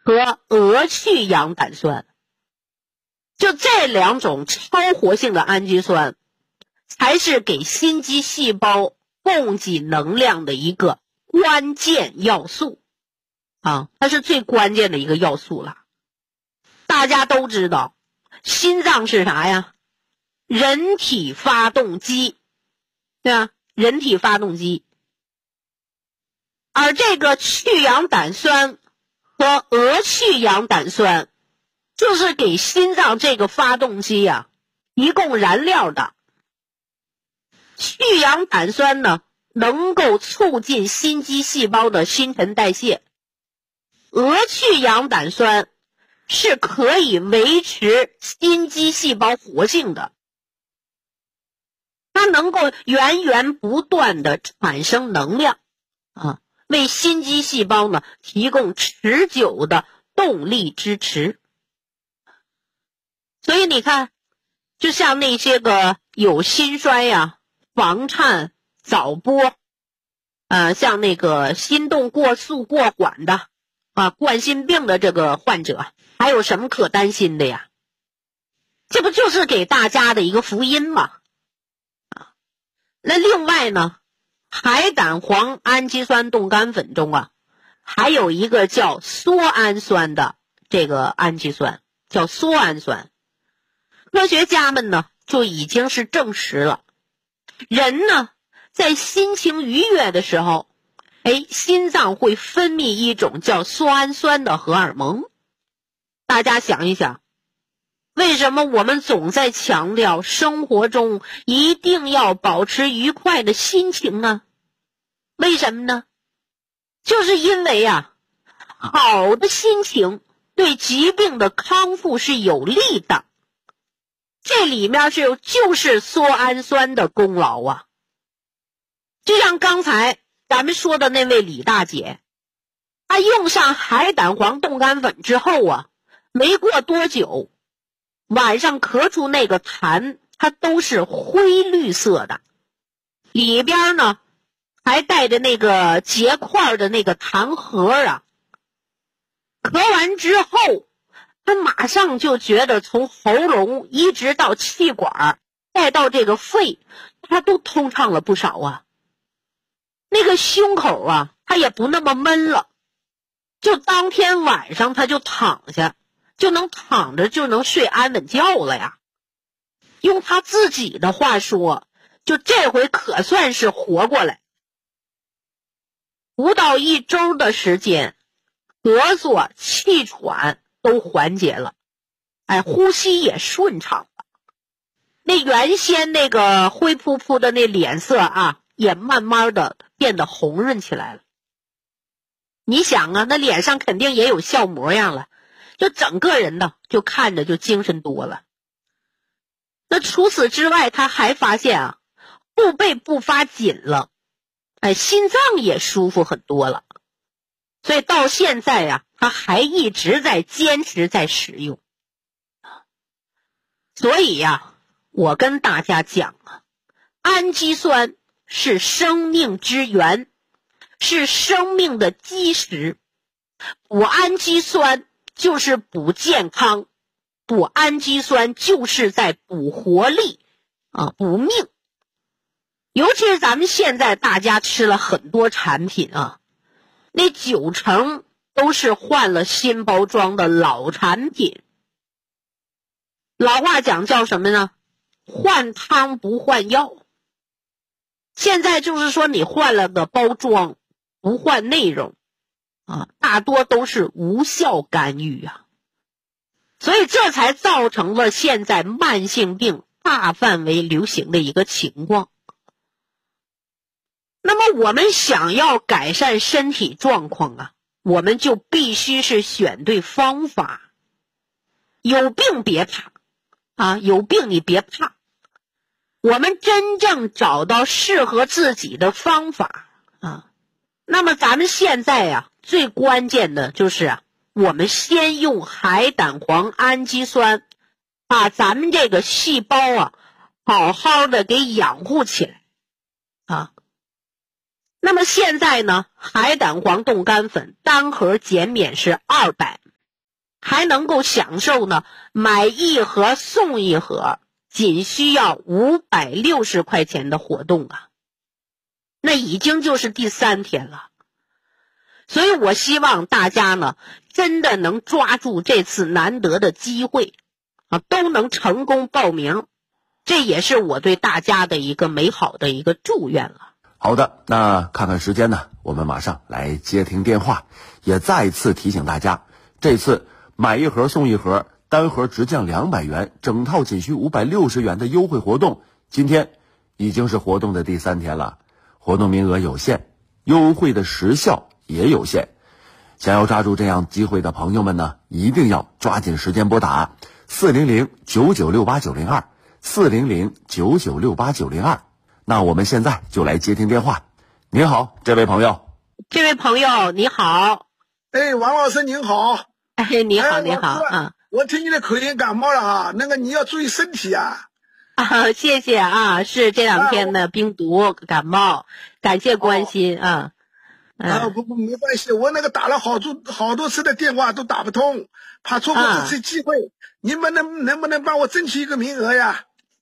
和鹅去氧胆酸，就这两种超活性的氨基酸才是给心肌细胞供给能量的一个关键要素啊，它是最关键的一个要素了。大家都知道心脏是啥呀？人体发动机，对吧？人体发动机。而这个去氧胆酸和鹅去氧胆酸就是给心脏这个发动机呀提供燃料的。去氧胆酸呢，能够促进心肌细胞的新陈代谢，鹅去氧胆酸是可以维持心肌细胞活性的，它能够源源不断的产生能量啊，为心肌细胞呢提供持久的动力支持。所以你看，就像那些个有心衰呀、房颤、早搏，像那个心动过速过缓的冠心病的这个患者，还有什么可担心的呀？这不就是给大家的一个福音吗？那另外呢，海胆黄氨基酸冻干粉中还有一个叫缩氨酸的这个氨基酸，叫缩氨酸。科学家们呢就已经是证实了，人呢在心情愉悦的时候，心脏会分泌一种叫缩氨酸的荷尔蒙。大家想一想，为什么我们总在强调生活中一定要保持愉快的心情呢？为什么呢？就是因为好的心情对疾病的康复是有利的，这里面就是缩氨酸的功劳啊。就像刚才咱们说的那位李大姐，她用上海胆黄冻干粉之后没过多久，晚上咳出那个痰，它都是灰绿色的，里边呢还带着那个结块的那个痰核咳完之后，他马上就觉得从喉咙一直到气管再到这个肺，他都通畅了不少那个胸口他也不那么闷了，就当天晚上他就躺下，就能躺着就能睡安稳觉了呀。用他自己的话说，就这回可算是活过来。不到1周的时间，咳嗽、气喘都缓解了，呼吸也顺畅了。那原先那个灰扑扑的那脸色也慢慢的变得红润起来了。你想那脸上肯定也有笑模样了，就整个人呢就看着就精神多了。那除此之外，他还发现后背不发紧了，心脏也舒服很多了。所以到现在他还一直在坚持在使用。所以我跟大家讲氨基酸是生命之源，是生命的基石。补氨基酸就是补健康，补氨基酸就是在补活力补命。尤其是咱们现在大家吃了很多产品那90%都是换了新包装的老产品。老话讲叫什么呢？换汤不换药。现在就是说你换了个包装，不换内容大多都是无效干预所以这才造成了现在慢性病大范围流行的一个情况。那么我们想要改善身体状况我们就必须是选对方法。有病别怕有病你别怕，我们真正找到适合自己的方法那么咱们现在最关键的就是我们先用海胆黄氨基酸把咱们这个细胞好好的给养护起来那么现在呢，海胆黄冻干粉单盒减免是200， 还能够享受呢买一盒送一盒，仅需要560块钱的活动啊，那已经就是第3天了。所以我希望大家呢真的能抓住这次难得的机会啊，都能成功报名，这也是我对大家的一个美好的一个祝愿了。 好的，那看看时间呢，我们马上来接听电话。也再次提醒大家，这次买一盒送一盒，单盒直降200元，整套仅需560元的优惠活动，今天已经是活动的第3天了，活动名额有限，优惠的时效也有限。想要抓住这样机会的朋友们呢，一定要抓紧时间拨打400-9968-902 400-9968-902。那我们现在就来接听电话。您好，这位朋友。 这位朋友你好。 哎，王老师您好。 哎，你好你好啊。 我听你的口音感冒了啊，那个你要注意身体啊。 啊，谢谢啊，是这2天的病毒感冒，感谢关心啊。 不没关系，我那个打了好多次的电话都打不通，怕错过这次机会，你们能不能帮我争取一个名额呀？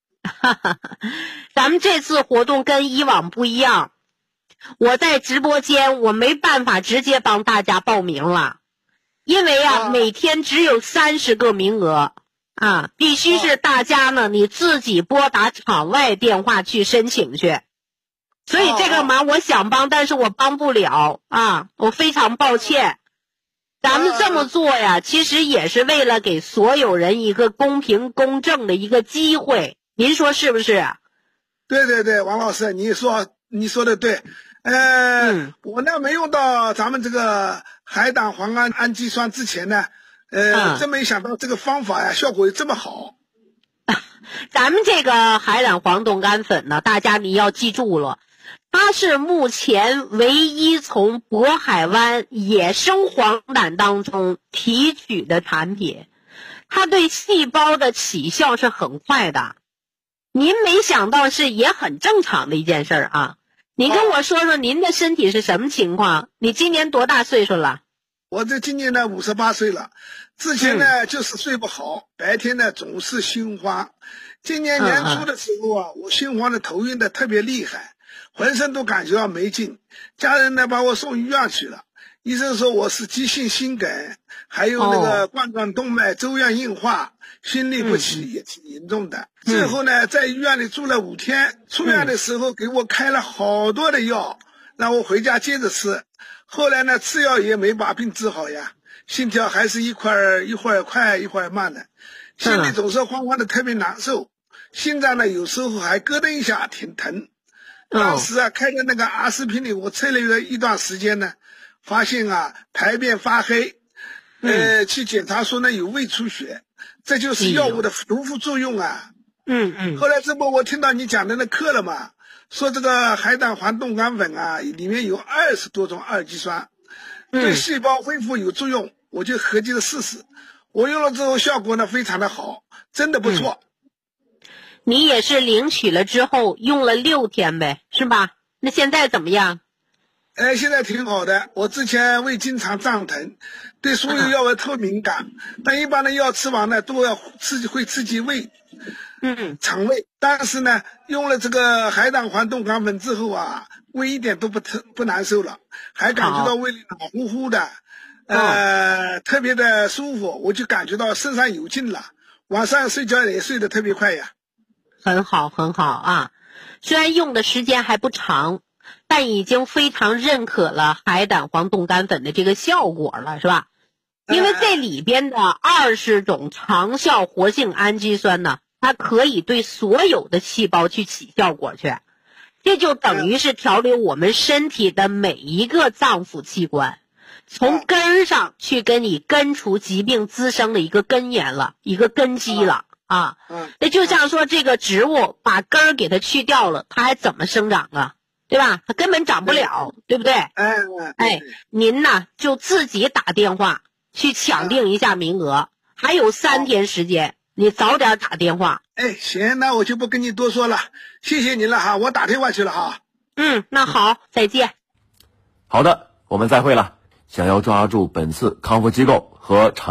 咱们这次活动跟以往不一样，我在直播间我没办法直接帮大家报名了，因为每天只有30个名额啊，必须是大家呢你自己拨打场外电话去申请去，所以这个忙我想帮，但是我帮不了啊，我非常抱歉。咱们这么做呀，其实也是为了给所有人一个公平公正的一个机会，您说是不是？ 对对对，王老师，你说的对。我呢没用到咱们这个海胆磺氨基酸之前呢，真没想到这个方法呀，效果这么好。 咱们这个海胆黄冻干粉呢，大家你要记住了，它是目前唯一从渤海湾野生黄胆当中提取的产品，它对细胞的起效是很快的。您没想到是也很正常的一件事啊。你跟我说说您的身体是什么情况？你今年多大岁数了？ 我这今年呢58岁了，之前呢就是睡不好，白天呢总是心慌。今年年初的时候啊，我心慌的头晕的特别厉害，浑身都感觉到没劲，家人呢把我送医院去了，医生说我是急性心梗，还有那个冠状动脉粥样硬化，心律不齐也挺严重的。最后呢在医院里住了5天，出院的时候给我开了好多的药，让我回家接着吃。后来呢吃药也没把病治好呀，心跳还是一会儿快一会儿慢的，心里总是慌慌的特别难受，心脏呢有时候还咯噔一下挺疼。当时啊开的那个阿司匹林我吃了一段时间呢，发现啊排便发黑，去检查说呢有胃出血，这就是药物的毒副作用啊。后来这不我听到你讲的那课了嘛，说这个海胆黄冻干粉啊里面有20多种二基酸，对细胞恢复有作用，我就合计着试试。我用了之后效果呢非常的好，真的不错。 你也是领取了之后用了6天呗，是吧？那现在怎么样？ 现在挺好的。我之前胃经常胀疼，对所有药物特敏感，但一般的药吃完呢都要会刺激胃，肠胃。但是呢用了这个海胆黄冻干粉之后啊，胃一点都不难受了，还感觉到胃里暖乎乎的，特别的舒服，我就感觉到身上有劲了，晚上睡觉也睡得特别快呀。 很好很好啊，虽然用的时间还不长，但已经非常认可了海胆黄冻干粉的这个效果了，是吧？因为这里边的20种长效活性氨基酸呢，它可以对所有的细胞去起效果去，这就等于是调理我们身体的每一个脏腑器官，从根儿上去跟你根除疾病滋生的一个根源了，一个根基了啊。那就像说这个植物把根儿给它去掉了，它还怎么生长啊？对吧？它根本长不了，对不对？您呢就自己打电话去抢定一下名额，还有3天时间，你早点打电话。 行，那我就不跟你多说了，谢谢您了哈，我打电话去了哈。 那好，再见。 好的，我们再会了。想要抓住本次康复机构和